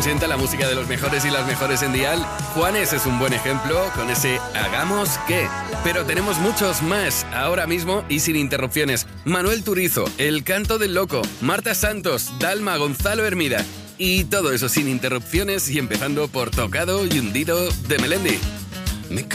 consienta la música de los mejores y las mejores en Dial. Juanes es un buen ejemplo con ese Hagamos qué. Pero tenemos muchos más ahora mismo y sin interrupciones. Manuel Turizo, El canto del loco, Marta Santos, Dalma, Gonzalo Hermida. Y todo eso sin interrupciones y empezando por Tocado y Hundido de Melendi.